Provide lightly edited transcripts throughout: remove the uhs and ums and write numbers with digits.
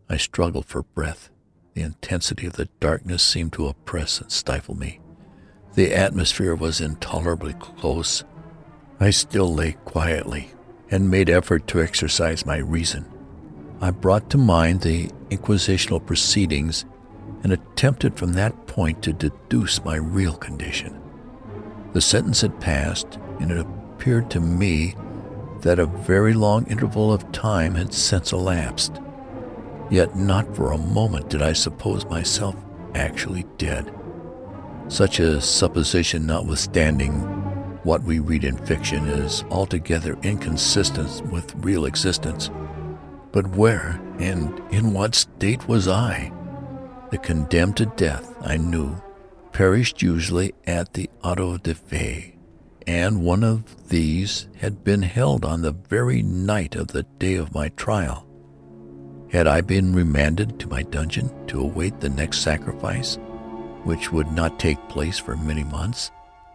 I struggled for breath. The intensity of the darkness seemed to oppress and stifle me. The atmosphere was intolerably close. I still lay quietly and made effort to exercise my reason. I brought to mind the inquisitional proceedings and attempted from that point to deduce my real condition. The sentence had passed, and it appeared to me that a very long interval of time had since elapsed. Yet not for a moment did I suppose myself actually dead. Such a supposition notwithstanding, what we read in fiction is altogether inconsistent with real existence. But where and in what state was I? The condemned to death, I knew, perished usually at the auto da fe, and one of these had been held on the very night of the day of my trial. Had I been remanded to my dungeon to await the next sacrifice, which would not take place for many months?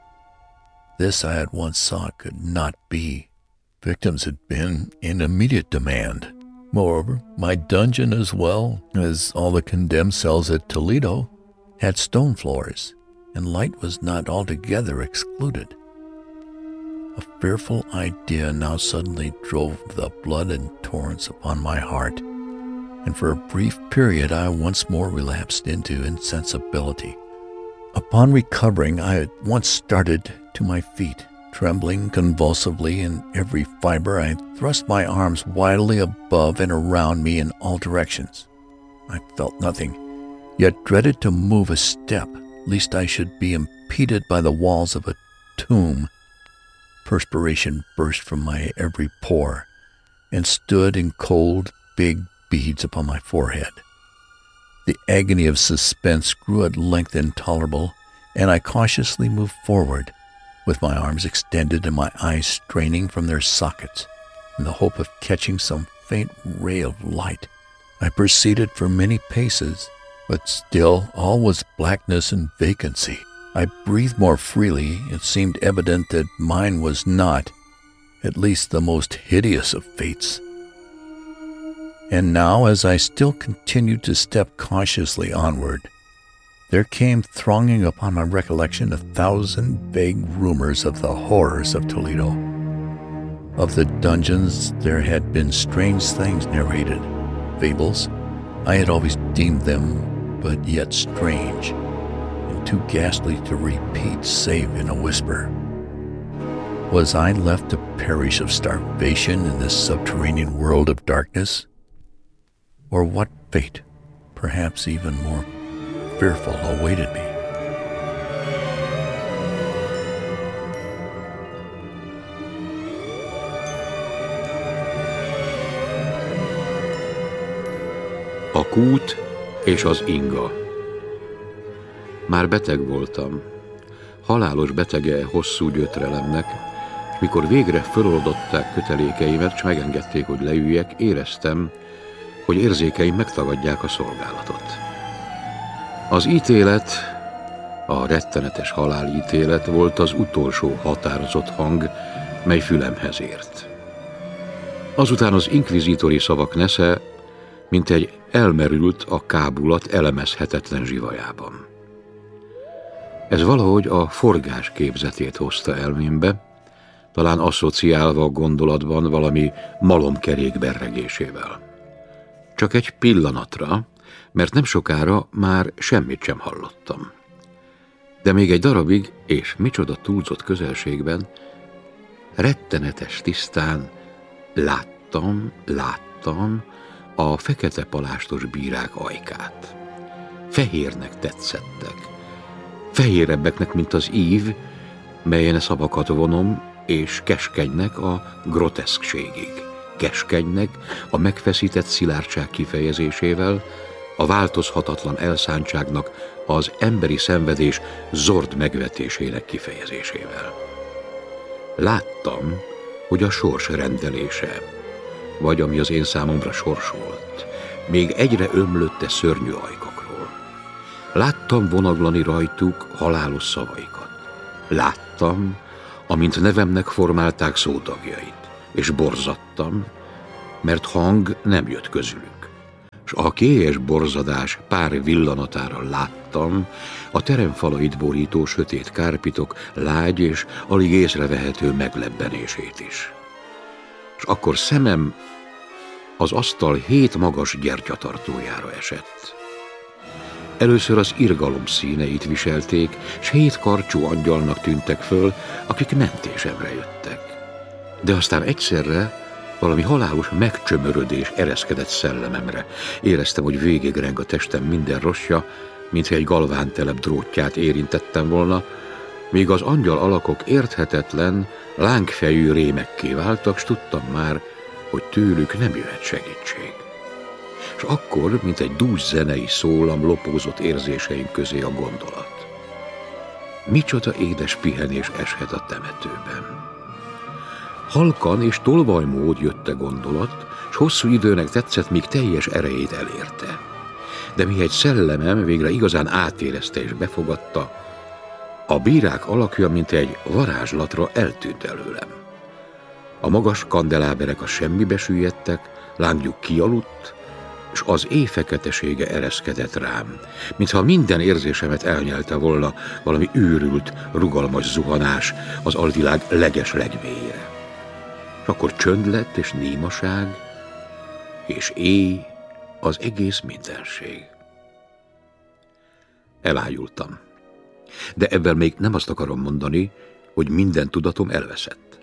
This I at once saw could not be. Victims had been in immediate demand. Moreover, my dungeon, as well as all the condemned cells at Toledo, had stone floors, and light was not altogether excluded. A fearful idea now suddenly drove the blood in torrents upon my heart, and for a brief period I once more relapsed into insensibility. Upon recovering, I at once started to my feet. Trembling convulsively in every fiber, I thrust my arms wildly above and around me in all directions. I felt nothing, yet dreaded to move a step, lest I should be impeded by the walls of a tomb. Perspiration burst from my every pore, and stood in cold, big beads upon my forehead. The agony of suspense grew at length intolerable, and I cautiously moved forward, with my arms extended and my eyes straining from their sockets, in the hope of catching some faint ray of light. I proceeded for many paces, but still all was blackness and vacancy. I breathed more freely. It seemed evident that mine was not, at least, the most hideous of fates. And now, as I still continued to step cautiously onward, there came thronging upon my recollection 1,000 vague rumors of the horrors of Toledo. Of the dungeons there had been strange things narrated, fables. I had always deemed them but yet strange, and too ghastly to repeat save in a whisper. Was I left to perish of starvation in this subterranean world of darkness? Or what fate, perhaps even more fearful, awaited me? A kút és az inga. Már beteg voltam, halálos betege hosszú gyötrelemnek, és mikor végre föloldották kötelékeimet, és megengedték, hogy leüljek, éreztem, hogy érzékeim megtagadják a szolgálatot. Az ítélet, a rettenetes halálítélet volt az utolsó határozott hang, mely fülemhez ért. Azután az inkvizítori szavak nesze, mint egy elmerült a kábulat elemezhetetlen zsivajában. Ez valahogy a forgás képzetét hozta elmémbe, talán asszociálva a gondolatban valami malomkerék berregésével. Csak egy pillanatra, mert nem sokára már semmit sem hallottam. De még egy darabig, és micsoda túlzott közelségben, rettenetes tisztán láttam a fekete palástos bírák ajkát. Fehérnek tetszettek. Fehérebbeknek, mint az ív, melyen szavakat vonom, és keskenynek a groteszkségig. Keskenynek a megfeszített szilárdság kifejezésével, a változhatatlan elszántságnak, az emberi szenvedés zord megvetésének kifejezésével. Láttam, hogy a sors rendelése, vagy ami az én számomra sors volt, még egyre ömlötte szörnyű ajkakról. Láttam vonaglani rajtuk halálos szavaikat. Láttam, amint nevemnek formálták szótagjait, és borzadtam, mert hang nem jött közülük. s a kélyes borzadás pár villanatára láttam a teremfalait borító sötét kárpitok lágy és alig észrevehető meglebbenését is. És akkor szemem az asztal 7 magas gyertyatartójára esett. Először az irgalom színeit viselték, s 7 karcsú angyalnak tűntek föl, akik mentésemre jöttek. De aztán egyszerre valami halálos megcsömörödés ereszkedett szellememre. Éreztem, hogy végigreng a testem minden rossja, mintha egy galvántelep drótját érintettem volna, míg az angyal alakok érthetetlen, lángfejű rémekké váltak, s tudtam már, hogy tőlük nem jöhet segítség. És akkor, mint egy dús zenei szólam, lopózott érzéseim közé a gondolat. Micsoda édes pihenés eshet a temetőben. Halkan és tolvajmód jött a gondolat, s hosszú időnek tetszett, míg teljes erejét elérte. De mihegy szellemem végre igazán átérezte és befogadta, a bírák alakja, mint egy varázslatra eltűnt előlem. A magas kandeláberek a semmibe süllyedtek, lángjuk kialudt, s az éj feketesége ereszkedett rám, mintha minden érzésemet elnyelte volna valami őrült, rugalmas zuhanás az alvilág leges legmélyére. És akkor csönd lett és némaság, és éj az egész mindenség. Elájultam. De ebben még nem azt akarom mondani, hogy minden tudatom elveszett.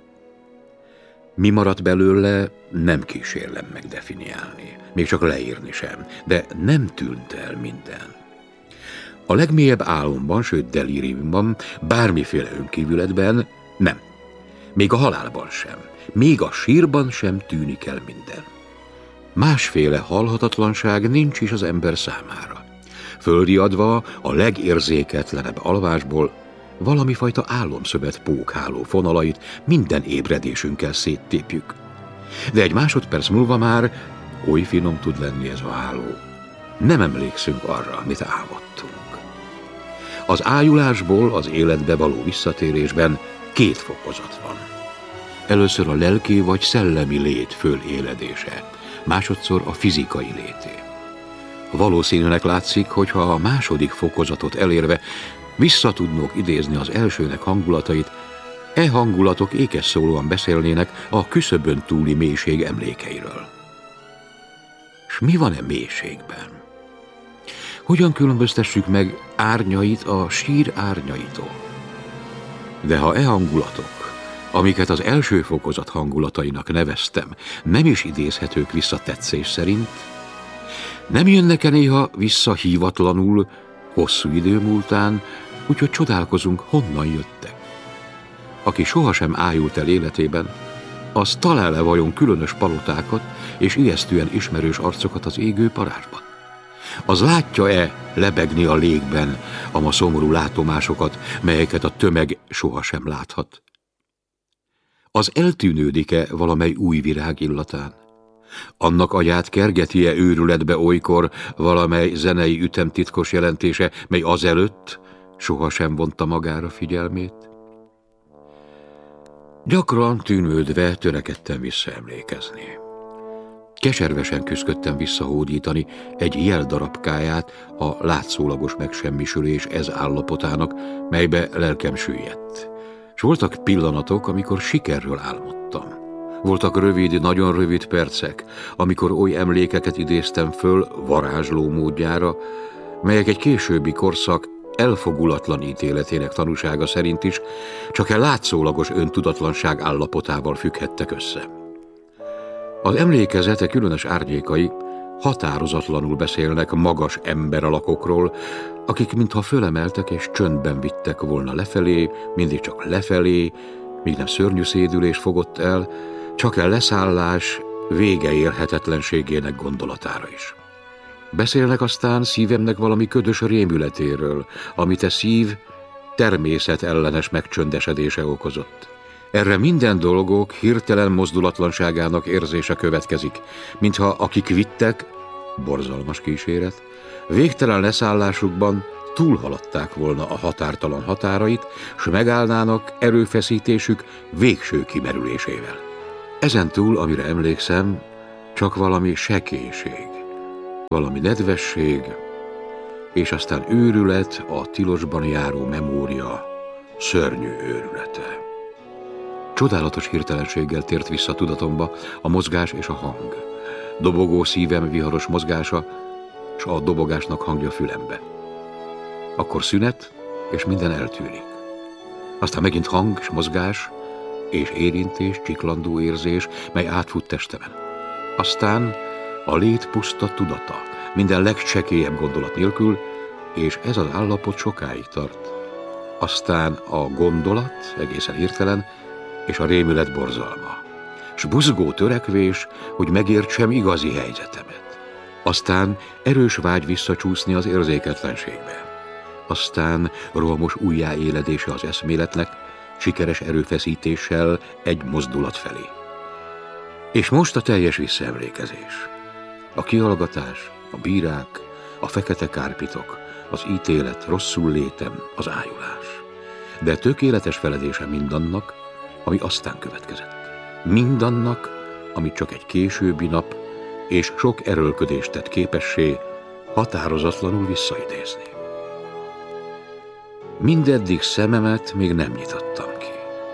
Mi maradt belőle, nem kísérlem megdefiniálni, még csak leírni sem, de nem tűnt el minden. A legmélyebb álomban, sőt delíriumban, bármiféle önkívületben nem. Még a halálban sem, még a sírban sem tűnik el minden. Másféle halhatatlanság nincs is az ember számára. Fölriadva a legérzéketlenebb alvásból valami fajta álomszövet pókháló fonalait minden ébredésünkkel széttépjük. De egy másodperc múlva már oly finom tud lenni ez a háló. Nem emlékszünk arra, amit álmodtunk. Az ájulásból az életbe való visszatérésben 2 fokozat van. Először a lelki vagy szellemi lét föléledése, másodszor a fizikai lété. Valószínűnek látszik, hogy ha a második fokozatot elérve vissza tudnók idézni az elsőnek hangulatait, e hangulatok ékes szólóan beszélnének a küszöbön túli mélység emlékeiről. S mi van e mélységben? Hogyan különböztessük meg árnyait a sír árnyaitól? De ha e hangulatok, amiket az első fokozat hangulatainak neveztem, nem is idézhetők vissza tetszés szerint, nem jönnek-e néha vissza hívatlanul, hosszú idő múltán, úgyhogy csodálkozunk, honnan jöttek. Aki sohasem ájult el életében, az talál-e vajon különös palotákat és ijesztően ismerős arcokat az égő parázsban? Az látja-e lebegni a légben a ma szomorú látomásokat, melyeket a tömeg sohasem láthat? Az eltűnődik-e valamely új virág illatán? Annak agyát kergeti-e őrületbe olykor valamely zenei ütem titkos jelentése, mely azelőtt sohasem vonta magára figyelmét? Gyakran tűnődve törekedtem visszaemlékezni. Keservesen küszködtem visszahódítani egy jeldarabkáját a látszólagos megsemmisülés ez állapotának, melybe lelkem süllyedt. S voltak pillanatok, amikor sikerről álmodtam. Voltak rövid, nagyon rövid percek, amikor oly emlékeket idéztem föl varázsló módjára, melyek egy későbbi korszak elfogulatlan ítéletének tanúsága szerint is csak egy látszólagos öntudatlanság állapotával függhettek össze. Az emlékezete különös árnyékai határozatlanul beszélnek magas emberalakokról, akik mintha fölemeltek és csöndben vittek volna lefelé, mindig csak lefelé, míg nem szörnyű szédülés fogott el, csak a leszállás vége érhetetlenségének gondolatára is. Beszélnek aztán szívemnek valami ködös rémületéről, amit a szív természetellenes megcsöndesedése okozott. Erre minden dolgok hirtelen mozdulatlanságának érzése következik, mintha akik vittek, borzalmas kíséret, végtelen leszállásukban túlhaladták volna a határtalan határait, s megállnának erőfeszítésük végső kimerülésével. Ezentúl, amire emlékszem, csak valami sekélység, valami nedvesség, és aztán őrület, a tilosban járó memória szörnyű őrülete. Csodálatos hirtelenséggel tért vissza tudatomba a mozgás és a hang. Dobogó szívem viharos mozgása, s a dobogásnak hangja fülembe. Akkor szünet, és minden eltűnik. Aztán megint hang és mozgás, és érintés, csiklandó érzés, mely átfut testemen. Aztán a lét puszta tudata, minden legcsekélyebb gondolat nélkül, és ez az állapot sokáig tart. Aztán a gondolat, egészen hirtelen, és a rémület borzalma, s buzgó törekvés, hogy megértsem igazi helyzetemet. Aztán erős vágy visszacsúszni az érzéketlenségbe. Aztán rohamos újjáéledése az eszméletnek, sikeres erőfeszítéssel egy mozdulat felé. És most a teljes visszaemlékezés. A kihallgatás, a bírák, a fekete kárpitok, az ítélet, rosszul létem, az ájulás. De tökéletes feledése mindannak, ami aztán következett. Mindannak, amit csak egy későbbi nap és sok erőlködést tett képessé határozatlanul visszaidézni. Mindeddig szememet még nem nyitottam ki.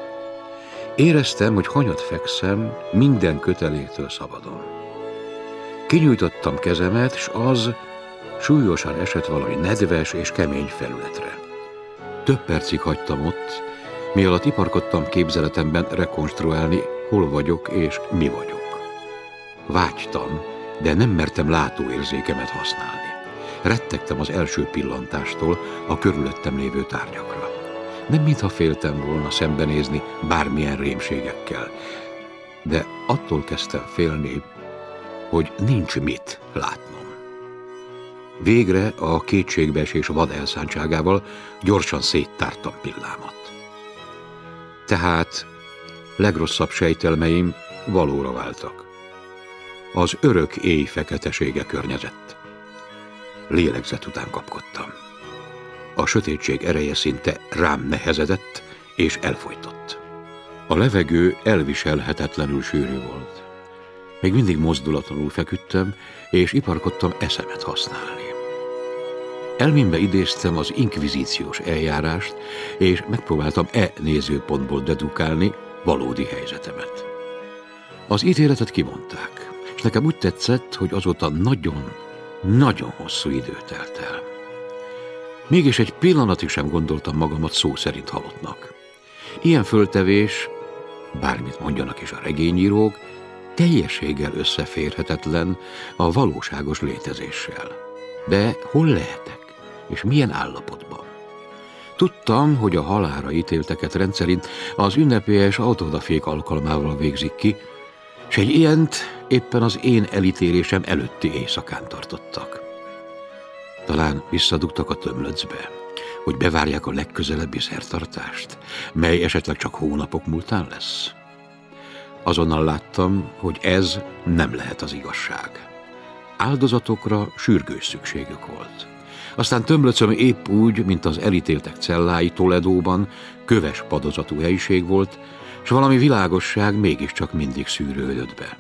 Éreztem, hogy hanyat fekszem minden köteléktől szabadon. Kinyújtottam kezemet, s az súlyosan esett valami nedves és kemény felületre. Több percig hagytam ott, mi alatt iparkodtam képzeletemben rekonstruálni, hol vagyok és mi vagyok. Vágytam, de nem mertem látóérzékemet használni. Rettegtem az első pillantástól a körülöttem lévő tárgyakra. Nem mintha féltem volna szembenézni bármilyen rémségekkel, de attól kezdtem félni, hogy nincs mit látnom. Végre a kétségbeesés vad elszántságával gyorsan széttártam pillámat. Tehát legrosszabb sejtelmeim valóra váltak. Az örök éj feketesége környezett. Lélegzet után kapkodtam. A sötétség ereje szinte rám nehezedett és elfojtott. A levegő elviselhetetlenül sűrű volt. Még mindig mozdulatlanul feküdtem, és iparkodtam eszemet használni. Elmémbe idéztem az inkvizíciós eljárást, és megpróbáltam nézőpontból dedukálni valódi helyzetemet. Az ítéletet kimondták, és nekem úgy tetszett, hogy azóta nagyon hosszú idő telt el. Mégis egy pillanatig sem gondoltam magamat szó szerint halottnak. Ilyen föltevés, bármit mondjanak is a regényírók, teljességgel összeférhetetlen a valóságos létezéssel. De hol lehetek, és milyen állapotban? Tudtam, hogy a halálra ítélteket rendszerint az ünnepélyes autódafék alkalmával végzik ki, s egy ilyent éppen az én elítélésem előtti éjszakán tartottak. Talán visszadugtak a tömlöcbe, hogy bevárják a legközelebbi szertartást, mely esetleg csak hónapok múltán lesz. Azonnal láttam, hogy ez nem lehet az igazság. Áldozatokra sürgős szükségük volt. Aztán tömlöcöm épp úgy, mint az elítéltek cellái Toledóban, köves padozatú helyiség volt, s valami világosság mégiscsak mindig szűrődött be.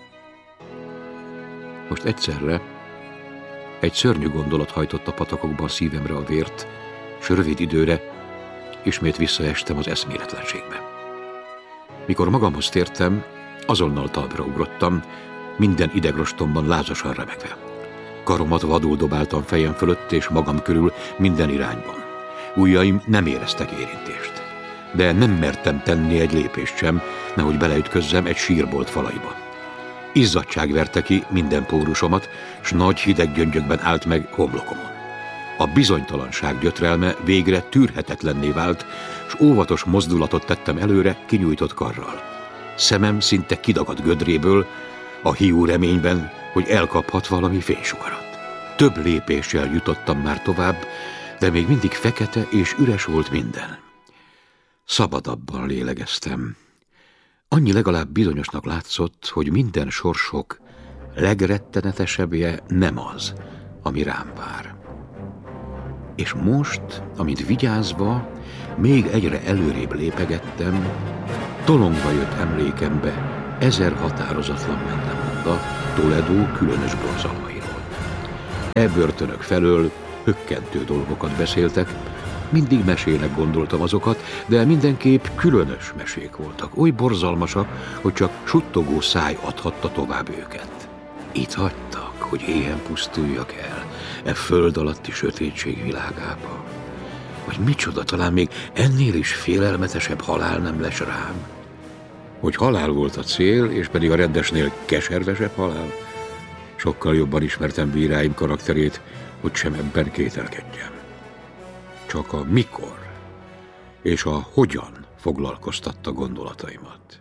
Most egyszerre egy szörnyű gondolat hajtott a patakokban szívemre a vért, s rövid időre ismét visszaestem az eszméletlenségbe. Mikor magamhoz tértem, azonnal talpra ugrottam, minden idegrostomban lázasan remegve. Karomat vadul dobáltam fejem fölött és magam körül minden irányban. Ujjaim nem éreztek érintést, de nem mertem tenni egy lépést sem, nehogy beleütközzem egy sírbolt falaiba. Izzadtság verte ki minden pórusomat, s nagy hideg gyöngyökben állt meg homlokomon. A bizonytalanság gyötrelme végre tűrhetetlenné vált, s óvatos mozdulatot tettem előre kinyújtott karral. Szemem szinte kidagadt gödréből, a hiú reményben, hogy elkaphat valami fénysugarat. Több lépéssel jutottam már tovább, de még mindig fekete és üres volt minden. Szabadabban lélegeztem. Annyi legalább bizonyosnak látszott, hogy minden sorsok legrettenetesebbje nem az, ami rám vár. És most, amint vigyázva, még egyre előrébb lépegettem, tolongva jött emlékembe 1000 határozatlan mendemonda Toledo különös borzalmairól. börtönök felől hökkentő dolgokat beszéltek, mindig mesének gondoltam azokat, de mindenképp különös mesék voltak, oly borzalmasak, hogy csak suttogó száj adhatta tovább őket. Itt hagytak, hogy éhen pusztuljak el, föld alatti sötétség világába. Vagy micsoda, talán még ennél is félelmetesebb halál nem lesz rám. Hogy halál volt a cél, és pedig a rendesnél keservesebb halál, sokkal jobban ismertem bíráim karakterét, hogy sem ebben kételkedjem. Csak a mikor és a hogyan foglalkoztatta gondolataimat.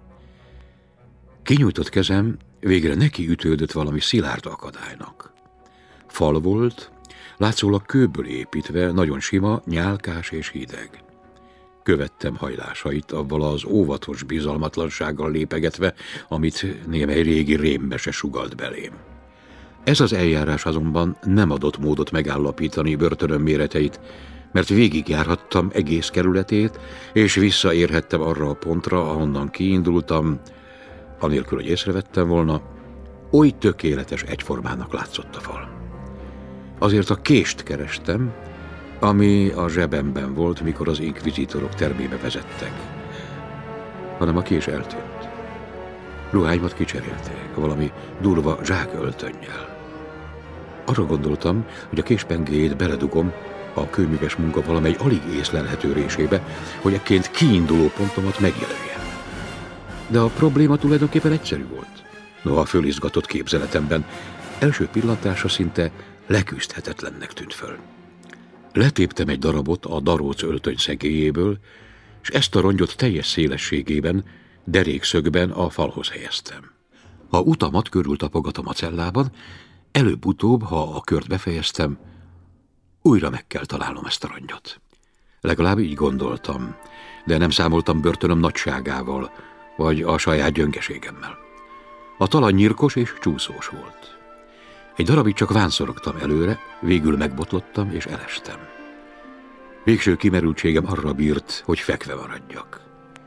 Kinyújtott kezem végre neki ütődött valami szilárd akadálynak. Fal volt, látszólag kőből építve, nagyon sima, nyálkás és hideg. Követtem hajlásait, avval az óvatos bizalmatlansággal lépegetve, amit némely régi rémmese sugalt belém. Ez az eljárás azonban nem adott módot megállapítani börtönöm méreteit, mert végigjárhattam egész kerületét, és visszaérhettem arra a pontra, ahonnan kiindultam, anélkül, hogy észrevettem volna, oly tökéletes egyformának látszott a fal. Azért a kést kerestem, ami a zsebemben volt, mikor az inkvizitorok termébe vezettek. Hanem a kés eltűnt. Ruháimat kicserélték, valami durva zsáköltönnyel. Arra gondoltam, hogy a késpengéjét beledugom a kőműves munka valamely alig észlelhető résébe, hogy ekként kiinduló pontomat megjelöljem. De a probléma tulajdonképpen egyszerű volt. Noha fölizgatott képzeletemben, első pillantásra szinte leküzdhetetlennek tűnt föl. Letéptem egy darabot a daróc öltöny szegélyéből, és ezt a rongyot teljes szélességében, derékszögben a falhoz helyeztem. Ha utamat körül tapogatom a cellában, előbb-utóbb, ha a kört befejeztem, újra meg kell találnom ezt a rongyot. Legalább így gondoltam, de nem számoltam börtönöm nagyságával, vagy a saját gyöngeségemmel. A talaj nyírkos és csúszós volt. Egy darabig csak vánszorogtam előre, végül megbotlottam és elestem. Végső kimerültségem arra bírt, hogy fekve maradjak.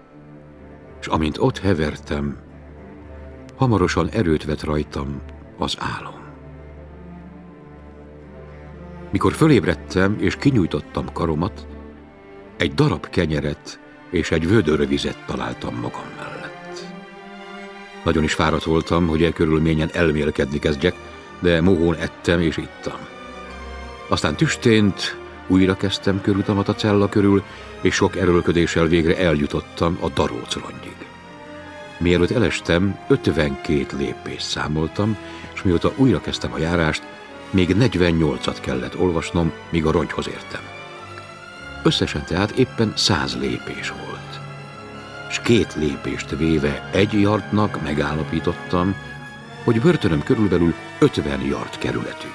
És amint ott hevertem, hamarosan erőt vett rajtam az álom. Mikor fölébredtem és kinyújtottam karomat, egy darab kenyeret és egy vödör vizet találtam magam mellett. Nagyon is fáradt voltam, hogy körülményen elmélkedni kezdjek, de mohón ettem és ittam. Aztán tüstént újra kezdtem körutamat a cella körül, és sok erőlködéssel végre eljutottam a daróc rongyig. Mielőtt elestem, 52 lépést számoltam, és mióta újra kezdtem a járást, még 48-at kellett olvasnom, míg a rongyhoz értem. Összesen tehát éppen 100 lépés volt. És 2 lépést véve egy yardnak megállapítottam, hogy börtönöm körülbelül 50 yard kerületű.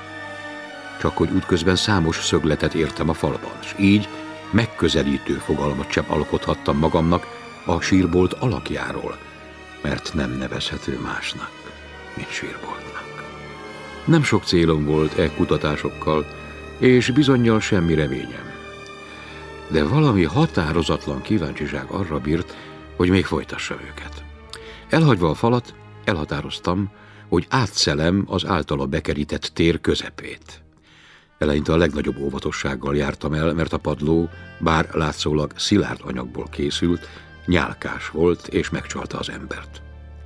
Csak hogy útközben számos szögletet értem a falban, és így megközelítő fogalmat sem alkothattam magamnak a sírbolt alakjáról, mert nem nevezhető másnak, mint sírboltnak. Nem sok célom volt kutatásokkal, és bizonnyal semmi reményem. De valami határozatlan kíváncsiság arra bírt, hogy még folytassam őket. Elhagyva a falat, elhatároztam, hogy átszelem az általa bekerített tér közepét. Eleinte a legnagyobb óvatossággal jártam el, mert a padló, bár látszólag szilárd anyagból készült, nyálkás volt és megcsalta az embert.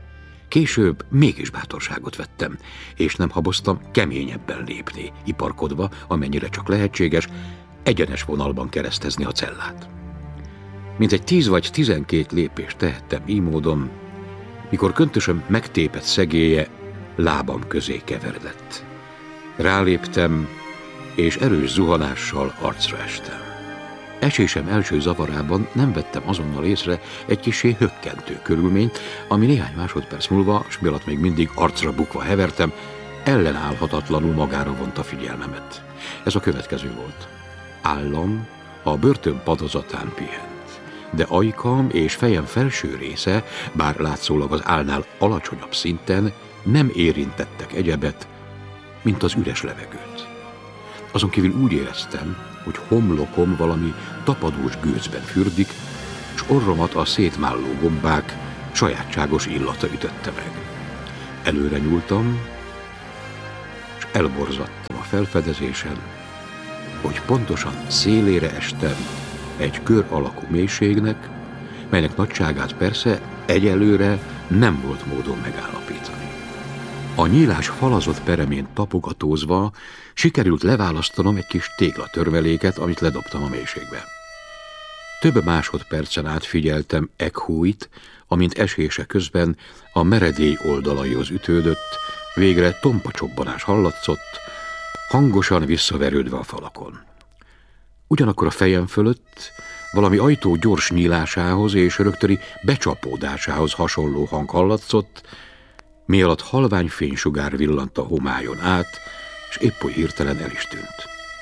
Később mégis bátorságot vettem, és nem haboztam keményebben lépni, iparkodva, amennyire csak lehetséges, egyenes vonalban keresztezni a cellát. Mintegy 10 vagy 12 lépést tehettem így módon, mikor köntösöm megtépett szegélye lábam közé keveredett. Ráléptem, és erős zuhanással arcra estem. Esésem első zavarában nem vettem azonnal észre egy kissé hökkentő körülményt, ami néhány másodperc múlva, s miatt még mindig arcra bukva hevertem, ellenállhatatlanul magára vonta figyelmemet. Ez a következő volt. Állam a börtön padozatán pihent, de ajkam és fejem felső része, bár látszólag az állnál alacsonyabb szinten, nem érintettek egyebet, mint az üres levegőt. Azon kívül úgy éreztem, hogy homlokom valami tapadós gőzben fürdik, s orromat a szétmálló gombák sajátságos illata ütötte meg. Előre nyúltam, s elborzadt felfedezésen, hogy pontosan szélére estem egy kör alakú mélységnek, melynek nagyságát persze egyelőre nem volt módon megállapítani. A nyílás falazott peremén tapogatózva sikerült leválasztanom egy kis téglatörmeléket, amit ledobtam a mélységbe. Több másodpercen át figyeltem Ekhújt, amint esése közben a meredély oldalaihoz ütődött, végre tompa csobbanás hallatszott, hangosan visszaverődve a falakon. Ugyanakkor a fejem fölött valami ajtó gyors nyílásához és rögtöni becsapódásához hasonló hang hallatszott, mi alatt halvány fénysugár villant a homályon át, és épp oly hirtelen el is tűnt.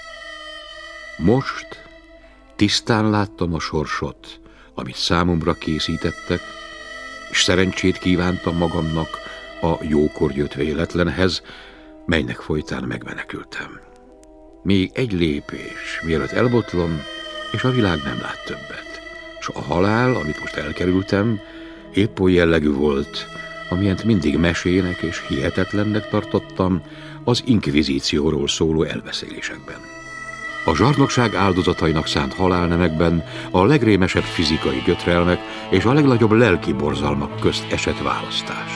Most tisztán láttam a sorsot, amit számomra készítettek, és szerencsét kívántam magamnak a jókor jött véletlenhez, melynek folytán megmenekültem. Még egy lépés, mielőtt elbotlom, és a világ nem lát többet. És a halál, amit most elkerültem, épp oly jellegű volt, amilyent mindig mesének és hihetetlennek tartottam az inkvizícióról szóló elbeszélésekben. A zsarnokság áldozatainak szánt halálnemekben a legrémesebb fizikai gyötrelmek és a legnagyobb lelki borzalmak közt esett választás.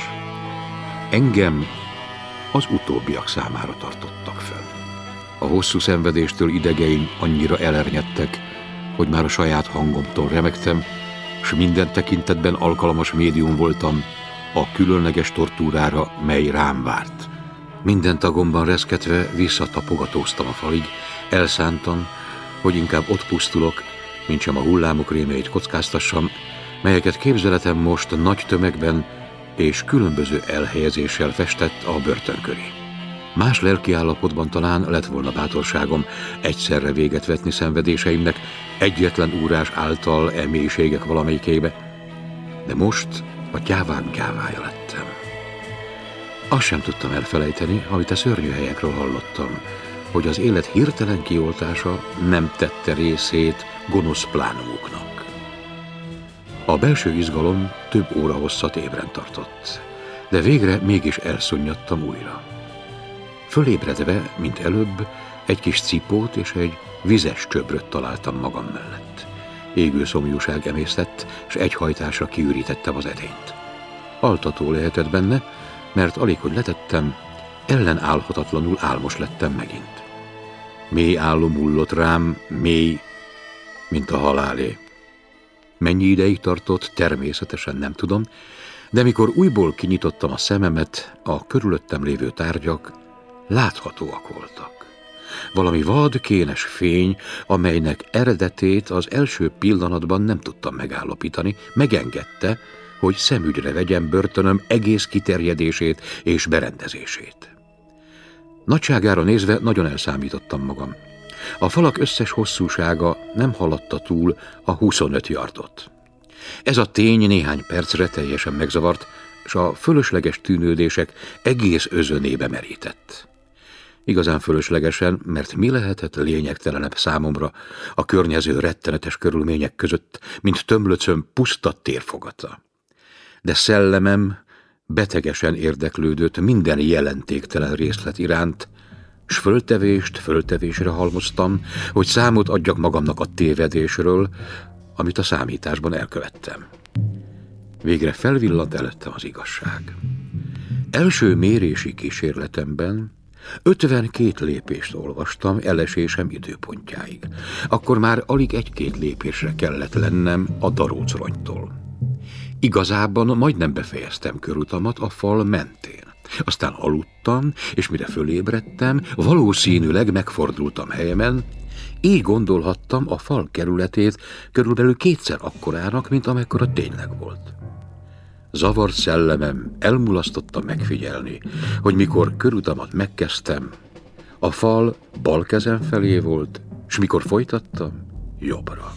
Engem az utóbbiak számára tartottak fel. A hosszú szenvedéstől idegeim annyira elernyedtek, hogy már a saját hangomtól remegtem, s minden tekintetben alkalmas médium voltam a különleges tortúrára, mely rám várt. Minden tagomban reszketve visszatapogatóztam a falig, elszántam, hogy inkább ott pusztulok, mintsem a hullámok rémeit kockáztassam, melyeket képzeletem most nagy tömegben és különböző elhelyezéssel festett a börtön köré. Más lelkiállapotban talán lett volna bátorságom egyszerre véget vetni szenvedéseimnek, egyetlen úrás által mélységek valamelyikébe, de most a gyávák gyávája lettem. Azt sem tudtam elfelejteni, amit a szörnyű helyekről hallottam, hogy az élet hirtelen kioltása nem tette részét gonosz plánumuknak. A belső izgalom több óra hosszat ébren tartott, de végre mégis elszunnyadtam újra. Fölébredve, mint előbb, egy kis cipót és egy vizes csöbröt találtam magam mellett. Égő szomjúság emésztett, s egy hajtásra kiürítettem az edényt. Altató lehetett benne, mert alig, hogy letettem, ellenállhatatlanul álmos lettem megint. Mély álom hullott rám, mély, mint a halálé. Mennyi ideig tartott, természetesen nem tudom, de mikor újból kinyitottam a szememet, a körülöttem lévő tárgyak láthatóak voltak. Valami vad, kénes fény, amelynek eredetét az első pillanatban nem tudtam megállapítani, megengedte, hogy szemügyre vegyem börtönöm egész kiterjedését és berendezését. Nagyságára nézve nagyon elszámítottam magam. A falak összes hosszúsága nem haladta túl a 25 yardot. Ez a tény néhány percre teljesen megzavart, s a fölösleges tűnődések egész özönébe merített. Igazán fölöslegesen, mert mi lehetett lényegtelenebb számomra a környező rettenetes körülmények között, mint tömlöcöm puszta térfogata. De szellemem betegesen érdeklődött minden jelentéktelen részlet iránt, s föltevésre halmoztam, hogy számot adjak magamnak a tévedésről, amit a számításban elkövettem. Végre felvillant előttem az igazság. Első mérési kísérletemben 52 lépést olvastam elesésem időpontjáig. Akkor már alig egy-két lépésre kellett lennem a darócronytól. Igazában majdnem befejeztem körutamat a fal mentén. Aztán aludtam, és mire fölébredtem, valószínűleg megfordultam helyemen, így gondolhattam a fal kerületét körülbelül kétszer akkorának, mint amekkora tényleg volt. Zavart szellemem elmulasztotta megfigyelni, hogy mikor körutamat megkezdtem, a fal bal kezem felé volt, s mikor folytattam, jobbra.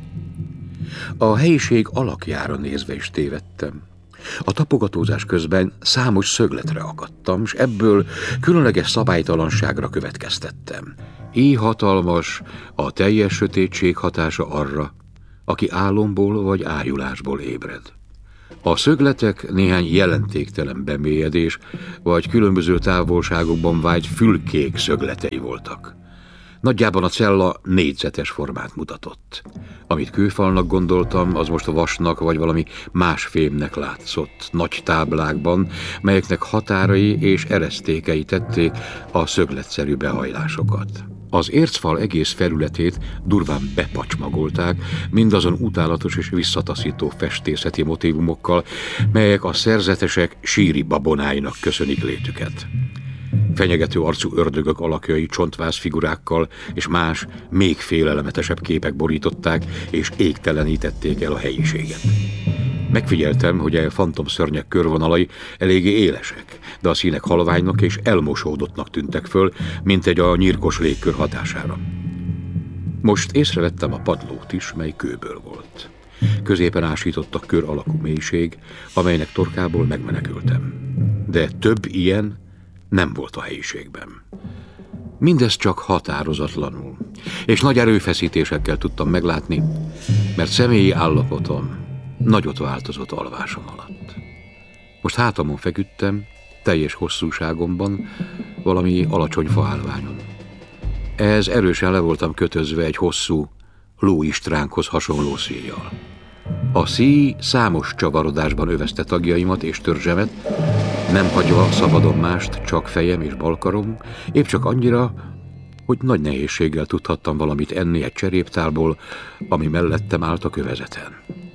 A helyiség alakjára nézve is tévedtem. A tapogatózás közben számos szögletre akadtam, s ebből különleges szabálytalanságra következtettem. Így hatalmas a teljes sötétség hatása arra, aki álomból vagy ájulásból ébred. A szögletek néhány jelentéktelen bemélyedés, vagy különböző távolságokban vájt fülkék szögletei voltak. Nagyjában a cella négyzetes formát mutatott. Amit kőfalnak gondoltam, az most a vasnak vagy valami más fémnek látszott nagy táblákban, melyeknek határai és eresztékei tették a szögletszerű behajlásokat. Az ércfal egész felületét durván bepacsmagolták, mindazon utálatos és visszataszító festészeti motívumokkal, melyek a szerzetesek síri babonáinak köszönik létüket. Fenyegető arcú ördögök alakjai csontváz figurákkal és más, még félelmetesebb képek borították és égtelenítették el a helyiséget. Megfigyeltem, hogy a fantomszörnyek körvonalai eléggé élesek, de a színek halványnak és elmosódottnak tűntek föl, mint egy a nyírkos légkör hatására. Most észrevettem a padlót is, mely kőből volt. Középen ásított a kör alakú mélység, amelynek torkából megmenekültem. De több ilyen nem volt a helyiségben. Mindez csak határozatlanul, és nagy erőfeszítésekkel tudtam meglátni, mert személyi állapotom nagyot változott alvásom alatt. Most hátamon feküdtem, teljes hosszúságomban, valami alacsony faállványon. Ehhez erősen le voltam kötözve egy hosszú, lóistránkhoz hasonló szíjjal. A szíj számos csavarodásban övezte tagjaimat és törzsemet, nem hagyva szabadon mást, csak fejem és balkarom, épp csak annyira, hogy nagy nehézséggel tudhattam valamit enni egy cseréptálból, ami mellettem állt a kövezeten.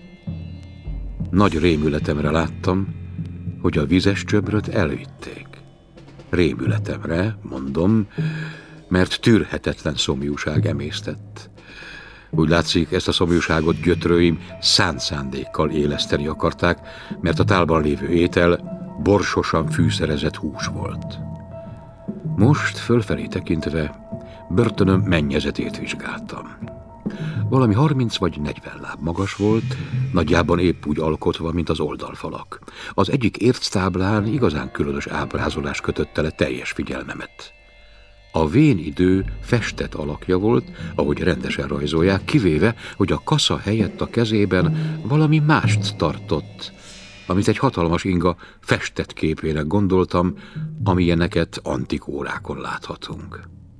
Nagy rémületemre láttam, hogy a vizes csöbröt elvitték. Rémületemre, mondom, mert tűrhetetlen szomjúság emésztett. Úgy látszik, ezt a szomjúságot gyötrőim szánt szándékkal éleszteni akarták, mert a tálban lévő étel borsosan fűszerezett hús volt. Most fölfelé tekintve börtönöm mennyezetét vizsgáltam. Valami 30 vagy 40 láb magas volt, nagyjában épp úgy alkotva, mint az oldalfalak. Az egyik érctáblán igazán különös ábrázolás kötötte le teljes figyelmemet. A vén idő festett alakja volt, ahogy rendesen rajzolják, kivéve, hogy a kasza helyett a kezében valami mást tartott, amit egy hatalmas inga festett képének gondoltam, amilyeneket antik órákon láthatunk.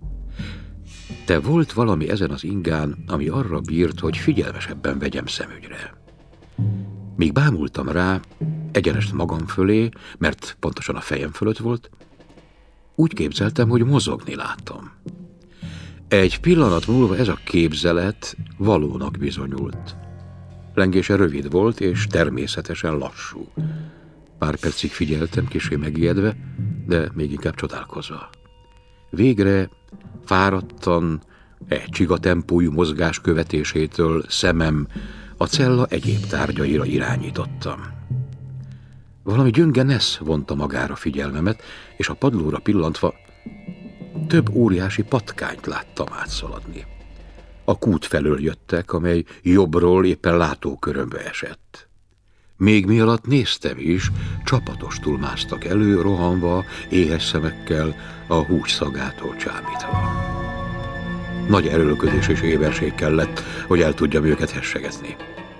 De volt valami ezen az ingán, ami arra bírt, hogy figyelmesebben vegyem szemügyre. Míg bámultam rá, egyenest magam fölé, mert pontosan a fejem fölött volt, úgy képzeltem, hogy mozogni látom. Egy pillanat múlva ez a képzelet valónak bizonyult. Lengése rövid volt, és természetesen lassú. Pár percig figyeltem, kissé megijedve, de még inkább csodálkozva. Végre fáradtan, egy csigatempójú mozgás követésétől szemem a cella egyéb tárgyaira irányítottam. Valami gyönge nesz vonta magára figyelmemet, és a padlóra pillantva több óriási patkányt láttam átszaladni. A kút felől jöttek, amely jobbról éppen látókörömbe esett. Még mi alatt néztem is, csapatostul másztak elő, rohanva, éhes szemekkel, a hús szagától csábítva. Nagy erőlködés és éberség kellett, hogy el tudjam őket hessegetni.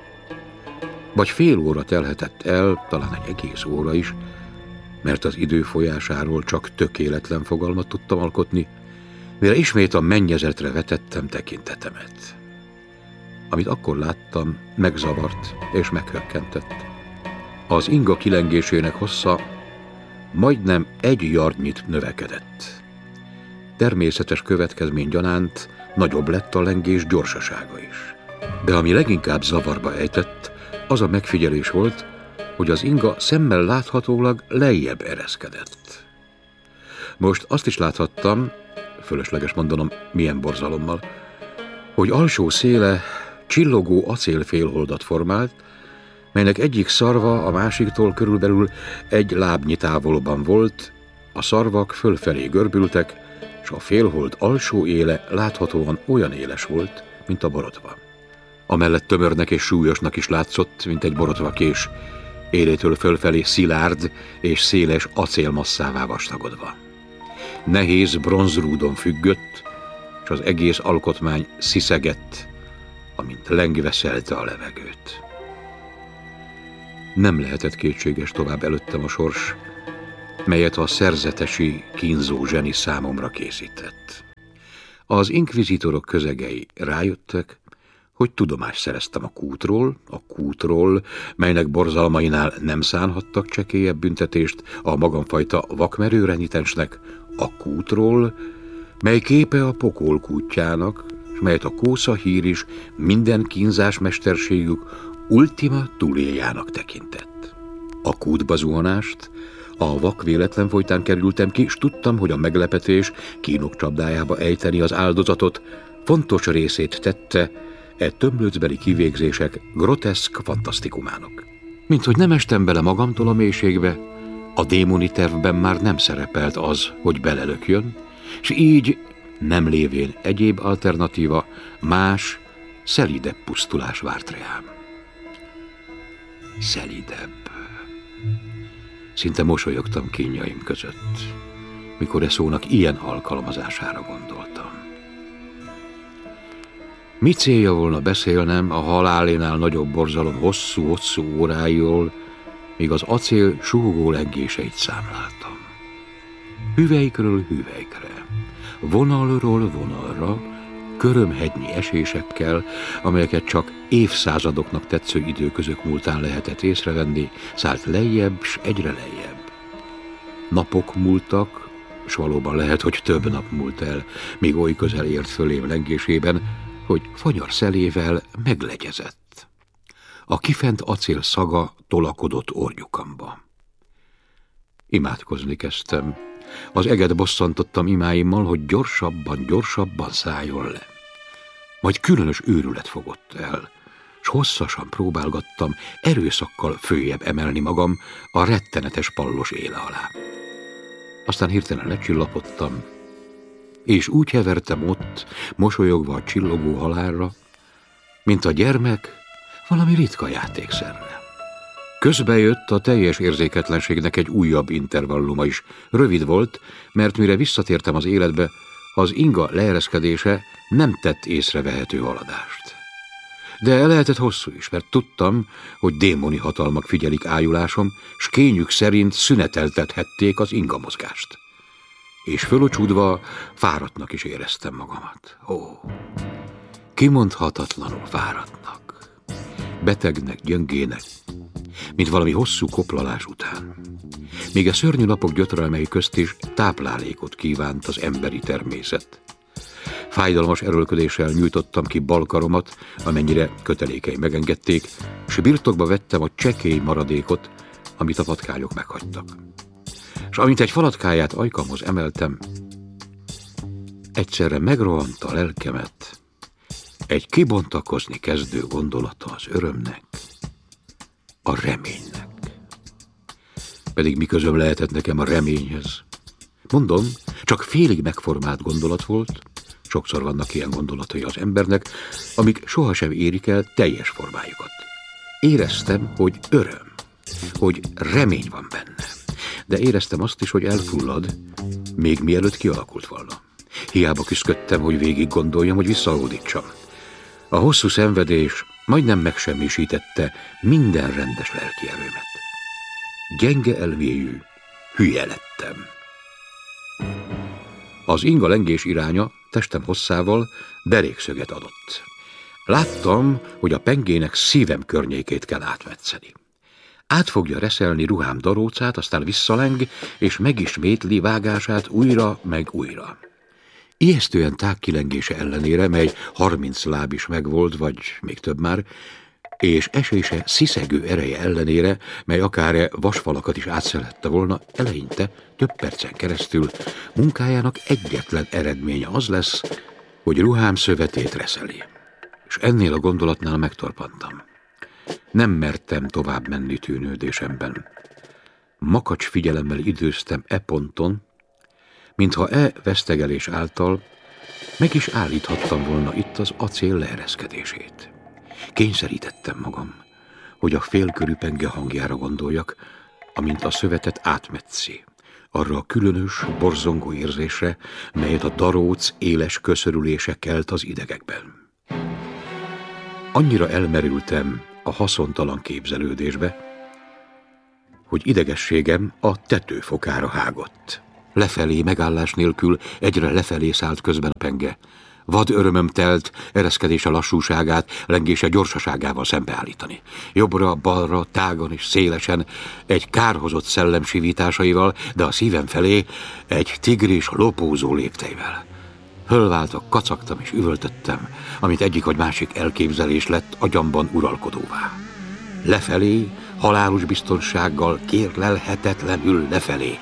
Vagy fél óra telhetett el, talán egy egész óra is, mert az idő folyásáról csak tökéletlen fogalmat tudtam alkotni, mire ismét a mennyezetre vetettem tekintetemet. Amit akkor láttam, megzavart és meghökkentett. Az inga kilengésének hossza majdnem 1 yardnyit növekedett. Természetes következmény gyanánt nagyobb lett a lengés gyorsasága is. De ami leginkább zavarba ejtett, az a megfigyelés volt, hogy az inga szemmel láthatólag lejjebb ereszkedett. Most azt is láthattam, fölösleges mondanom milyen borzalommal, hogy alsó széle csillogó acélfélholdat formált, melynek egyik szarva a másiktól körülbelül 1 lábnyi távolban volt, a szarvak fölfelé görbültek, és a félhold alsó éle láthatóan olyan éles volt, mint a borotva. Amellett tömörnek és súlyosnak is látszott, mint egy borotvakés, élétől fölfelé szilárd és széles acélmasszává vastagodva. Nehéz bronzrúdon függött, és az egész alkotmány sziszegett, amint lengve szelte a levegőt. Nem lehetett kétséges tovább előttem a sors, melyet a szerzetesi, kínzó zseni számomra készített. Az inkvizitorok közegei rájöttek, hogy tudomást szereztem a kútról, melynek borzalmainál nem szánhattak csekélyebb büntetést a magamfajta vakmerő renitensnek, a kútról, mely képe a pokol kútjának, s melyet a kósza hír is minden kínzás mesterségük ultima túléljának tekintett. A kútba zuhanást a vak véletlen folytán kerültem ki, s tudtam, hogy a meglepetés kínok csapdájába ejteni az áldozatot fontos részét tette tömlőcbeli kivégzések groteszk fantasztikumának. Mint hogy nem estem bele magamtól a mélységbe, a démoni tervben már nem szerepelt az, hogy belelökjön, s így nem lévén egyéb alternatíva, más, szelidebb pusztulás várt rám. Szelidebb. Szinte mosolyogtam kínjaim között, mikor e szónak ilyen alkalmazására gondoltam. Mi célja volna beszélnem a halálénál nagyobb borzalom hosszú-hosszú óráiról, míg az acél súgó lengéseit számláltam. Hüvelykről hüvelykre, vonalról vonalra, körömhegynyi esésekkel, amelyeket csak évszázadoknak tetsző időközök múltán lehetett észrevenni, szállt lejjebb, s egyre lejjebb. Napok múltak, s valóban lehet, hogy több nap múlt el, míg oly közel ért fölém lengésében, hogy fanyar szelével meglegyezett. A kifent acél szaga tolakodott ornyukamba. Imádkozni kezdtem. Az eget bosszantottam imáimmal, hogy gyorsabban szálljon le. Majd különös őrület fogott el, s hosszasan próbálgattam erőszakkal följebb emelni magam a rettenetes pallos éle alá. Aztán hirtelen lecsillapodtam, és úgy hevertem ott, mosolyogva a csillogó halálra, mint a gyermek valami ritka játékszerre. Közbe jött a teljes érzéketlenségnek egy újabb intervalluma is. Rövid volt, mert mire visszatértem az életbe, az inga leereszkedése nem tett észrevehető haladást. De lehetett hosszú is, mert tudtam, hogy démoni hatalmak figyelik ájulásom, s kényük szerint szüneteltethették az inga mozgást. És fölocsúdva fáradtnak is éreztem magamat. Ó, kimondhatatlanul fáradtnak, betegnek, gyöngének, mint valami hosszú koplalás után. Még a szörnyű napok gyötrelmei közt is táplálékot kívánt az emberi természet. Fájdalmas erőlködéssel nyújtottam ki bal karomat, amennyire kötelékei megengedték, s birtokba vettem a csekély maradékot, amit a patkányok meghagytak. S amint egy falatkáját ajkamhoz emeltem, egyszerre megrohant a lelkemet egy kibontakozni kezdő gondolata az örömnek, a reménynek. Pedig mi közöm lehetett nekem a reményhez? Mondom, csak félig megformált gondolat volt, sokszor vannak ilyen gondolatai az embernek, amik sohasem érik el teljes formájukat. Éreztem, hogy öröm, hogy remény van benne, de éreztem azt is, hogy elfullad, még mielőtt kialakult volna. Hiába küszködtem, hogy végig gondoljam, hogy visszahódítsam. A hosszú szenvedés majdnem megsemmisítette minden rendes lelki erőmet. Gyenge elméjű, hülye lettem. Az inga lengés iránya testem hosszával derékszöget adott. Láttam, hogy a pengének szívem környékét kell átmetszeni. Át fogja reszelni ruhám darócát, aztán visszaleng, és megismétli vágását újra meg újra. Ijesztően tág kilengése ellenére, mely 30 láb is megvolt, vagy még több már, és esése sziszegő ereje ellenére, mely akár vasfalakat is átszelhette volna, eleinte több percen keresztül munkájának egyetlen eredménye az lesz, hogy ruhám szövetét reszeli. És ennél a gondolatnál megtorpantam. Nem mertem tovább menni tűnődésemben. Makacs figyelemmel időztem e ponton, mintha vesztegelés által meg is állíthattam volna itt az acél leereszkedését. Kényszerítettem magam, hogy a félkörű penge hangjára gondoljak, amint a szövetet átmetszi, arra a különös, borzongó érzésre, melyet a daróc éles köszörülése kelt az idegekben. Annyira elmerültem a haszontalan képzelődésbe, hogy idegességem a tetőfokára hágott. Lefelé, megállás nélkül egyre lefelé szállt közben a penge. Vad örömöm telt, ereszkedése lassúságát, lengése gyorsaságával szembeállítani. Jobbra, balra, tágon és szélesen, egy kárhozott szellem sivításaival, de a szívem felé egy tigris lopózó lépteivel. Fölváltak, kacagtam és üvöltöttem, amit egyik vagy másik elképzelés lett agyamban uralkodóvá. Lefelé, halálos biztonsággal, kérlelhetetlenül lefelé.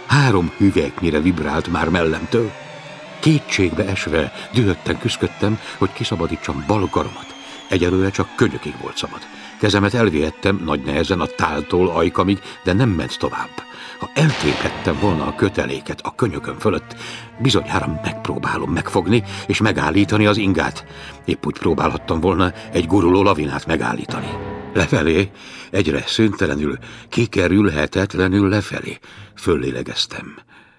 3 hüvelyknyire vibrált már mellemtől. Kétségbe esve, dühötten küszködtem, hogy kiszabadítsam bal karomat. Egyelőre csak könyökig volt szabad. Kezemet elvihettem nagy nehezen a táltól ajkamig, de nem ment tovább. Ha eltéphettem volna a köteléket a könyökön fölött, bizonyára megpróbálom megfogni és megállítani az ingát. Épp úgy próbálhattam volna egy guruló lavinát megállítani. Lefelé, egyre szüntelenül, kikerülhetetlenül lefelé. Föllélegeztem,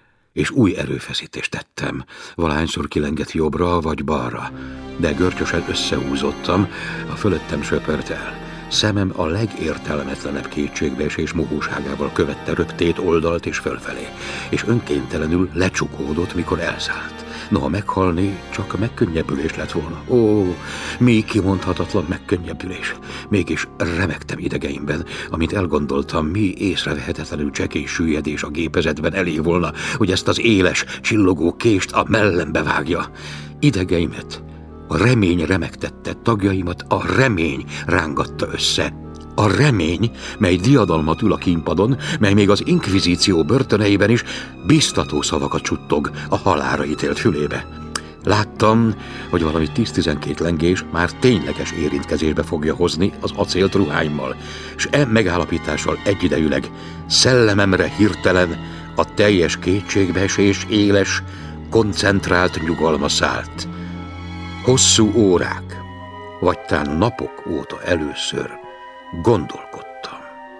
és új erőfeszítést tettem, valahányszor kilengett jobbra vagy balra, de görcsösen összehúzottam, a fölöttem söpört el. Szemem a legértelmetlenebb kétségbeesés mohóságával követte röptét oldalt és fölfelé, és önkéntelenül lecsukódott, mikor elszállt. Noha meghalni csak megkönnyebbülés lett volna. Ó, mi kimondhatatlan megkönnyebbülés. Mégis remegtem idegeimben, amint elgondoltam, mi észrevehetetlenül csekély süllyedés a gépezetben elég volna, hogy ezt az éles, csillogó kést a mellembe vágja. Idegeimet a remény remegtette, tagjaimat a remény rángatta össze. A remény, mely diadalmat ül a kínpadon, mely még az inkvizíció börtöneiben is biztató szavakat suttog a halálra ítélt fülébe. Láttam, hogy valami 10-12 lengés már tényleges érintkezésbe fogja hozni az acélt ruháimmal, és megállapítással egyidejűleg szellememre hirtelen a teljes kétségbeesés éles, koncentrált nyugalma szállt. Hosszú órák, vagy tán napok óta először gondolkodtam.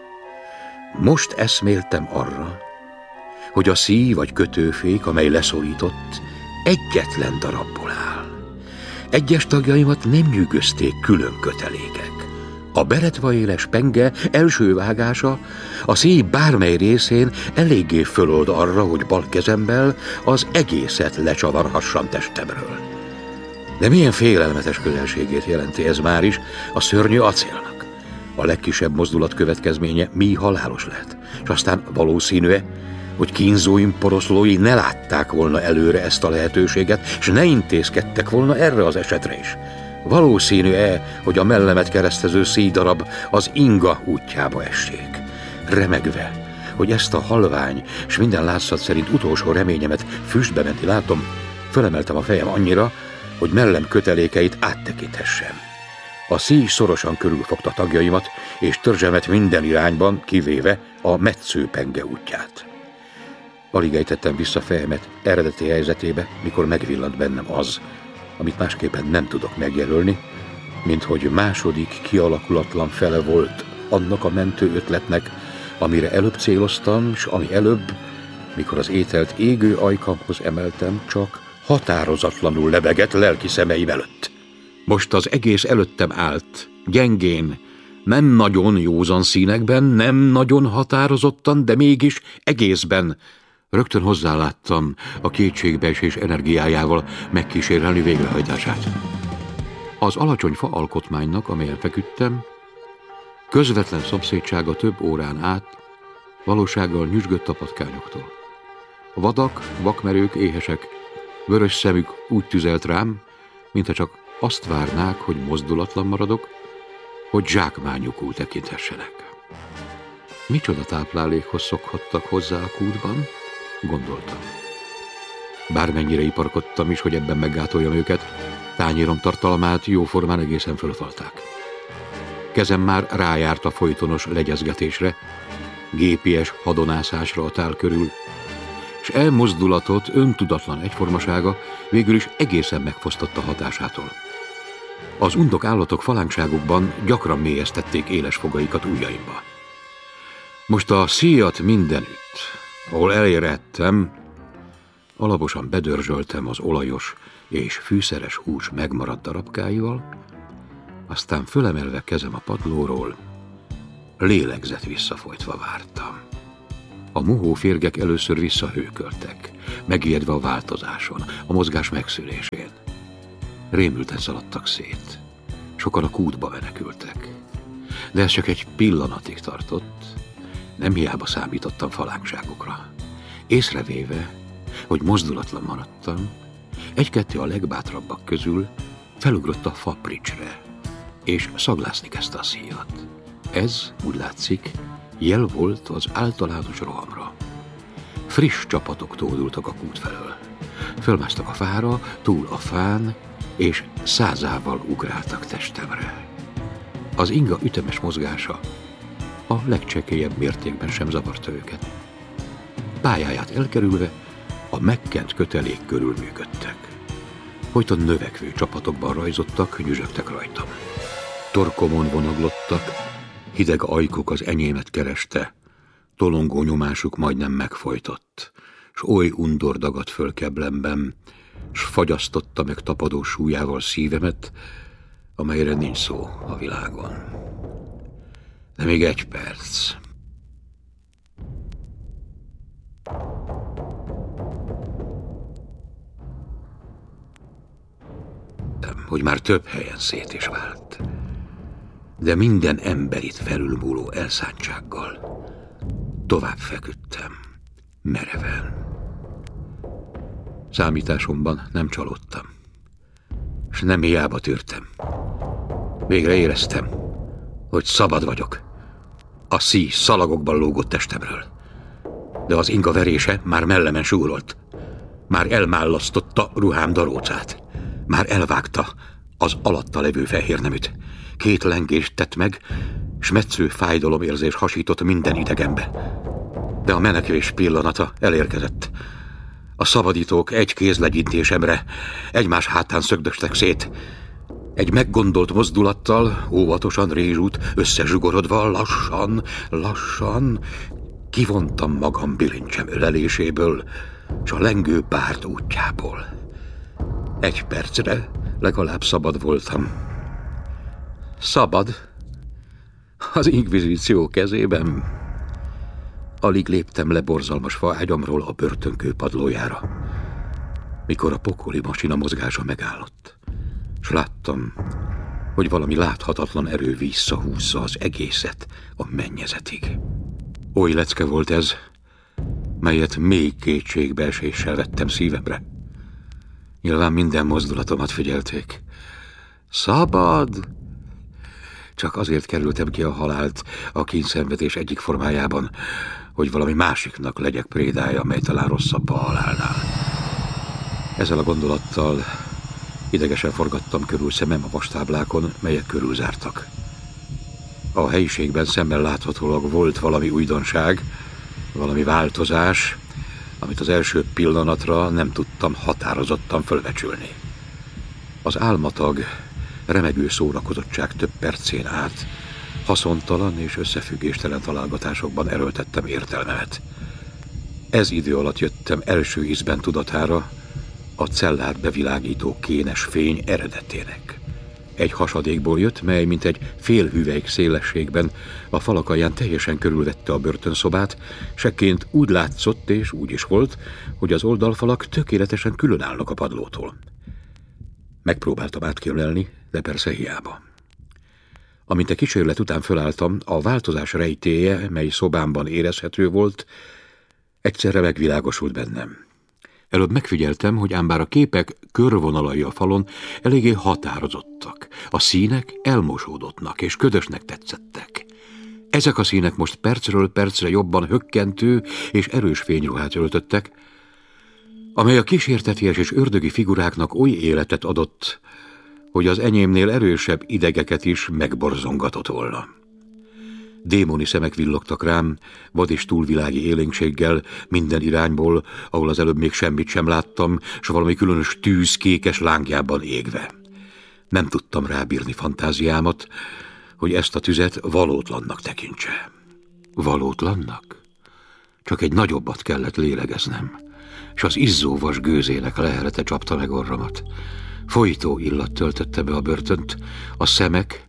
Most eszméltem arra, hogy a szíj vagy kötőfék, amely leszorított, egyetlen darabból áll. Egyes tagjaimat nem nyűgözték külön kötelékek. A beretvaéles penge első vágása a szíj bármely részén eléggé fölold arra, hogy bal kezemmel az egészet lecsavarhassam testemről. De milyen félelmetes közelségét jelenti ez már is a szörnyű acélnak. A legkisebb mozdulat következménye mi halálos lehet, és aztán valószínű-e, hogy kínzóim, poroszlói ne látták volna előre ezt a lehetőséget, és ne intézkedtek volna erre az esetre is. Valószínű-e, hogy a mellemet keresztező szíjdarab az inga útjába essék. Remegve, hogy ezt a halvány, és minden látszat szerint utolsó reményemet füstbe menti látom, fölemeltem a fejem annyira, hogy mellem kötelékeit áttekinthessem. A szíj szorosan körülfogta tagjaimat, és törzsemet minden irányban, kivéve a metszőpenge útját. Alig ejtettem vissza fejemet eredeti helyzetébe, mikor megvillant bennem az, amit másképpen nem tudok megjelölni, mint hogy második kialakulatlan fele volt annak a mentő ötletnek, amire előbb céloztam, s ami előbb, mikor az ételt égő ajkamhoz emeltem, csak határozatlanul lebegett lelki szemeim előtt. Most az egész előttem állt, gyengén, nem nagyon józan színekben, nem nagyon határozottan, de mégis egészben. Rögtön hozzáláttam a kétségbeesés energiájával megkísérelni végrehajtását. Az alacsony fa alkotmánynak, amelyen feküdtem, közvetlen szomszédsága több órán át valósággal nyüzsgött a patkányoktól. A vadak, vakmerők, éhesek, vörös szemük úgy tüzelt rám, mintha csak azt várnák, hogy mozdulatlan maradok, hogy zsákmányukul tekinthessenek. Micsoda táplálékhoz szokhattak hozzá a kútban, gondoltam. Bármennyire iparkodtam is, hogy ebben meggátoljam őket, tányérom tartalmát jóformán egészen fölfalták. Kezem már rájárt a folytonos legyezgetésre, gépies hadonászásra a tál körül, és elmozdulatot, öntudatlan egyformasága végül is egészen megfosztotta hatásától. Az undok állatok falánkságukban gyakran mélyeztették éles fogaikat ujjaimba. Most a szíjat mindenütt, ahol elérhettem, alaposan bedörzsöltem az olajos és fűszeres hús megmaradt darabkáival, aztán fölemelve kezem a padlóról, lélegzet visszafolytva vártam. A mohó férgek először visszahőköltek, megijedve a változáson, a mozgás megszűnésén. Rémülten szaladtak szét. Sokan a kútba menekültek. De ez csak egy pillanatig tartott. Nem hiába számítottam falánkságokra. Észrevéve, hogy mozdulatlan maradtam, egy-kettő a legbátrabbak közül felugrott a fapricsre, és szaglászni kezdte a szíjat. Ez, úgy látszik, jel volt az általános rohamra. Friss csapatok tódultak a kút felől. Fölmásztak a fára, túl a fán, és százával ugráltak testemre. Az inga ütemes mozgása a legcsekélyebb mértékben sem zavarta őket. Pályáját elkerülve a megkent kötelék körül működtek. Folyton növekvő csapatokban rajzottak, nyüzsögtek rajtam. Torkomon vonaglottak, hideg ajkuk az enyémet kereste, tolongó nyomásuk majdnem megfojtott, s oly undor dagadt föl keblemben, s fagyasztotta meg tapadó súlyával szívemet, amelyre nincs szó a világon. De még egy perc. Hogy már több helyen szét is vált, de minden emberit felülmúló elszántsággal tovább feküdtem, mereven. Számításomban nem csalódtam, s nem hiába tűrtem. Végre éreztem, hogy szabad vagyok. A szíj szalagokban lógott testemről, de az inga verése már mellemen súrolt. Már elmállasztotta ruhám darócát. Már elvágta az alatta levő fehérneműt. 2 lengést tett meg, s metsző fájdalomérzés hasított minden idegembe. De a menekvés pillanata elérkezett. A szabadítók egy kézlegyintésemre egymás hátán szögdöstek szét. Egy meggondolt mozdulattal, óvatosan rézsút, összezsugorodva, lassan kivontam magam bilincsem öleléséből, s a lengő párt útjából. 1 percre legalább szabad voltam. Szabad? Az inkvizíció kezében? Alig léptem le borzalmas faágyamról a börtönkő padlójára, mikor a pokoli masina mozgása megállott, s láttam, hogy valami láthatatlan erő visszahúzza az egészet a mennyezetig. Oly lecke volt ez, melyet mély kétségbeeséssel vettem szívemre. Nyilván minden mozdulatomat figyelték. Szabad! Csak azért kerültem ki a halált a kínszenvedés egyik formájában, hogy valami másiknak legyek prédája, mely talán rosszabb a halálnál. Ezzel a gondolattal idegesen forgattam körül szemem a vastáblákon, melyek körülzártak. A helyiségben szemmel láthatólag volt valami újdonság, valami változás, amit az első pillanatra nem tudtam határozottan fölbecsülni. Az álmatag, remegő szórakozottság több percén át haszontalan és összefüggéstelen találgatásokban erőltettem értelmemet. Ez idő alatt jöttem első ízben tudatára a cellát bevilágító kénes fény eredetének. Egy hasadékból jött, mely mint egy fél hüvelyk szélességben a falak alján teljesen körülvette a börtönszobát, sekként úgy látszott és úgy is volt, hogy az oldalfalak tökéletesen különállnak a padlótól. Megpróbáltam átkérlelni, de persze hiába. Amint a kísérlet után fölálltam, a változás rejtélye, mely szobámban érezhető volt, egyszerre megvilágosult bennem. Előbb megfigyeltem, hogy ám bár a képek körvonalai a falon eléggé határozottak, a színek elmosódottnak és ködösnek tetszettek. Ezek a színek most percről percre jobban hökkentő és erős fényruhát öltöttek, amely a kísérteties és ördögi figuráknak oly életet adott, hogy az enyémnél erősebb idegeket is megborzongatott volna. Démoni szemek villogtak rám, vad és túlvilági élénkséggel minden irányból, ahol az előbb még semmit sem láttam, s valami különös tűz kékes lángjában égve. Nem tudtam rábírni fantáziámat, hogy ezt a tüzet valótlannak tekintse. Valótlannak? Csak egy nagyobbat kellett lélegeznem, s az izzóvas gőzének lehelete csapta meg orromat. Folytó illat töltötte be a börtönt, a szemek,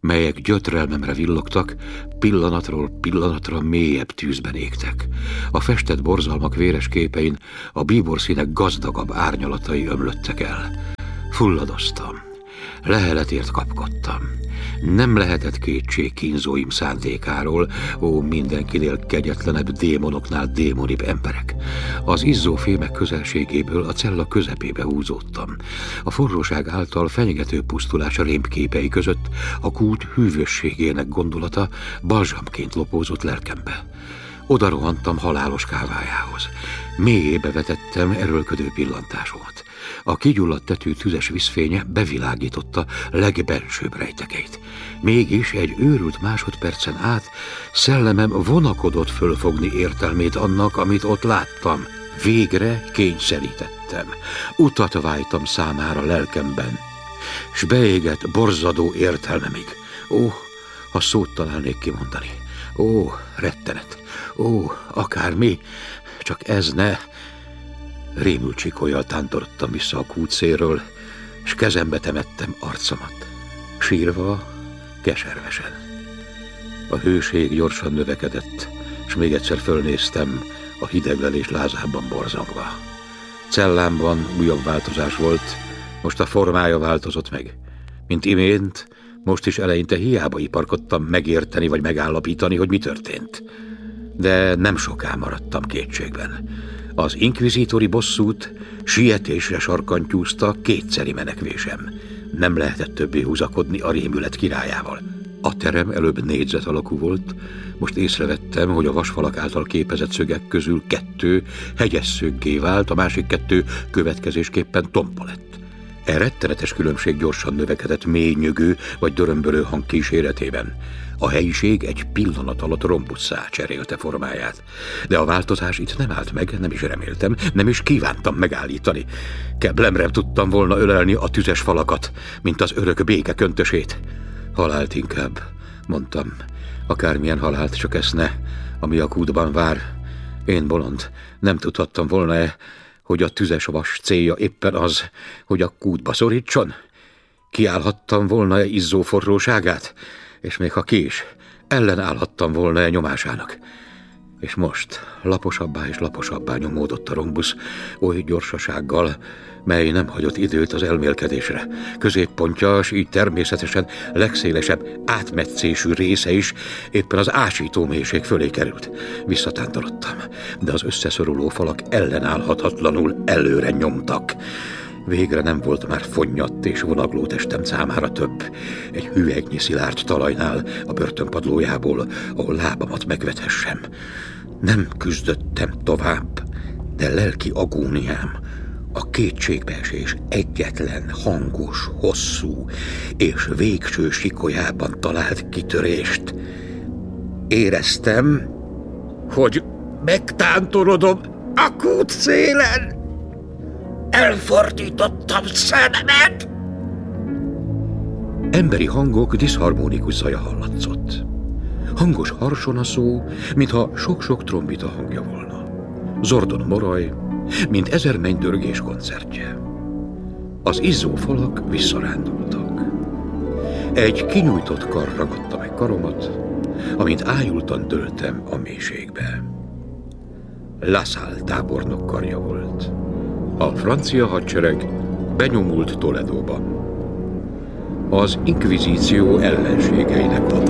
melyek gyötrelmemre villogtak, pillanatról pillanatra mélyebb tűzben égtek. A festett borzalmak véres képein a bíborszínek gazdagabb árnyalatai ömlöttek el. Fulladoztam. Leheletért kapkodtam. Nem lehetett kétség kínzóim szándékáról, ó, mindenkinél kegyetlenebb démonoknál démonibb emberek. Az izzó fémek közelségéből a cella közepébe húzódtam. A forróság által fenyegető pusztulás rémképei között a kút hűvösségének gondolata balzsamként lopózott lelkembe. Oda rohantam halálos kávájához. Mélyébe vetettem erőlködő pillantásomat. A kigyulladt tetű tüzes vízfénye bevilágította legbensőbb rejtekeit. Mégis egy őrült másodpercen át szellemem vonakodott fölfogni értelmét annak, amit ott láttam. Végre kényszerítettem. Utat vájtam számára lelkemben, s beégett borzadó értelmemig. Ó, ha szót találnék kimondani. Ó, rettenet. Ó, akármi, csak ez ne... Rémült csikollyal tántorodtam vissza a kút szélről, s kezembe temettem arcomat. Sírva, keservesen. A hőség gyorsan növekedett, s még egyszer fölnéztem, a hideglelés lázában borzongva. Cellámban újabb változás volt, most a formája változott meg. Mint imént, most is eleinte hiába iparkodtam megérteni vagy megállapítani, hogy mi történt. De nem soká maradtam kétségben. Az inkvizítori bosszút sietésre sarkantyúzta kétszeri menekvésem. Nem lehetett többé húzakodni a rémület királyával. A terem előbb négyzet alakú volt, most észrevettem, hogy a vasfalak által képezett szögek közül 2 hegyes szöggé vált, a másik 2 következésképpen tompa lett. E rettenetes különbség gyorsan növekedett mély nyögő vagy dörömbölő hang kíséretében. A helyiség egy pillanat alatt rombusszá cserélte formáját. De a változás itt nem állt meg, nem is reméltem, nem is kívántam megállítani. Keblemre tudtam volna ölelni a tüzes falakat, mint az örök béke köntösét. Halált inkább, mondtam. Akármilyen halált, csak ezt ne, ami a kútban vár. Én bolond, nem tudhattam volna-e, hogy a tüzes vas célja éppen az, hogy a kútba szorítson? Kiállhattam volna-e izzó forróságát? És még ha ki is, ellenállhattam volna-e nyomásának? És most laposabbá és laposabbá nyomódott a rombusz, oly gyorsasággal, mely nem hagyott időt az elmélkedésre. Középpontja, s így természetesen legszélesebb átmetszésű része is éppen az ásító mélység fölé került. Visszatántorodtam, de az összeszoruló falak ellenállhatatlanul előre nyomtak. Végre nem volt már fonnyadt és vonagló testem számára több. Egy hüvelynyi szilárd talajnál a börtönpadlójából, ahol lábamat megvethessem. Nem küzdöttem tovább, de lelki agóniám a kétségbeesés egyetlen hangos, hosszú és végső sikolyában talált kitörést. Éreztem, hogy megtántorodom a kút szélen. Elfordítottam szememet! Emberi hangok diszharmonikus zaja hallatszott. Hangos harson a szó, mintha sok-sok trombita hangja volna. Zordon moraj, mint 1000 mennydörgés koncertje. Az izzó falak visszarándultak. Egy kinyújtott kar ragadta meg karomat, amint ájultan dőltem a mélységbe. La Salle tábornok karja volt. A francia hadsereg benyomult Toledóba. Az inkvizíció ellenségeinek